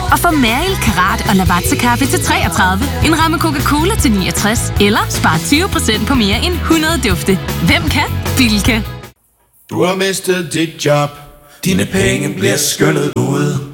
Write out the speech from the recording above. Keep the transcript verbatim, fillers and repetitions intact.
og få Mariel, Karat og Lavazza-kaffe til treogtredive, en ramme Coca-Cola til niogtres, eller spar tyve procent på mere end hundrede dufte. Hvem kan? Bilka. Du har mistet dit job. Dine penge bliver skyllet ud.